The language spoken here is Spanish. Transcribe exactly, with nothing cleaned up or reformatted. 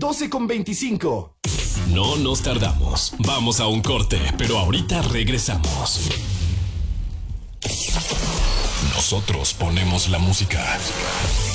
doce con veinticinco. No nos tardamos. Vamos a un corte, pero ahorita regresamos. Nosotros ponemos la música.